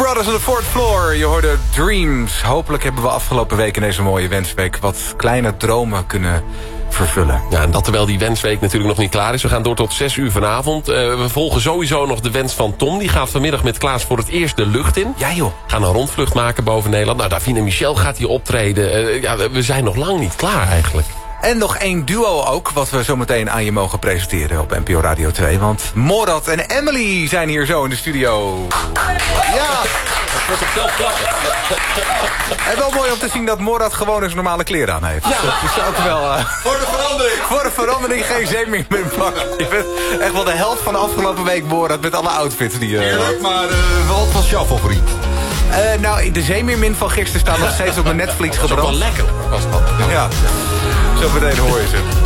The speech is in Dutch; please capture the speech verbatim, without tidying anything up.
Brothers on the fourth floor. Je hoorde Dreams. Hopelijk hebben we afgelopen week in deze mooie wensweek wat kleine dromen kunnen vervullen. Ja, en dat terwijl die wensweek natuurlijk nog niet klaar is. We gaan door tot zes uur vanavond. Uh, we volgen sowieso nog de wens van Tom. Die gaat vanmiddag met Klaas voor het eerst de lucht in. Ja joh. Gaan een rondvlucht maken boven Nederland. Nou, Davina Michel gaat hier optreden. Uh, ja, we zijn nog lang niet klaar eigenlijk. En nog één duo ook, wat we zo meteen aan je mogen presenteren op N P O Radio twee. Want Morad en Emily zijn hier zo in de studio. Ja! Dat wordt op zelf plakken. En wel mooi om te zien dat Morad gewoon eens normale kleren aan heeft. Ja. Dat is ook wel... Uh, Voor de verandering. Voor de verandering geen zeeming meer pakken. Je bent echt wel de helft van de afgelopen week, Morad, met alle outfits die je... Uh, Eerlijk, maar uh, wat was jouw favoriet? Uh, nou, de zeemeermin van gisteren staat nog steeds op de Netflix gebrand. Dat is ook wel lekker. Was dat. Ja, zo meteen hoor je ze.